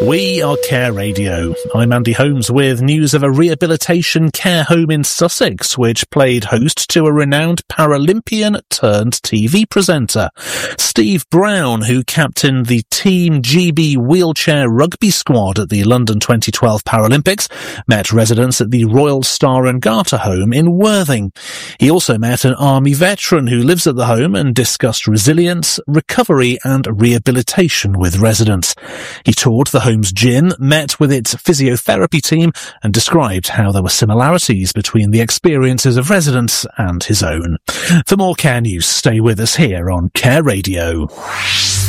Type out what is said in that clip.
We are Care Radio. I'm Andy Holmes with news of a rehabilitation care home in Sussex, which played host to a renowned Paralympian turned TV presenter. Steve Brown, who captained the Team GB wheelchair rugby squad at the London 2012 Paralympics, met residents at the Royal Star and Garter home in Worthing. He also met an army veteran who lives at the home and discussed resilience, recovery and rehabilitation with residents. He toured the home's gym, met with its physiotherapy team and described how there were similarities between the experiences of residents and his own. For more Care News, stay with us here on Care Radio.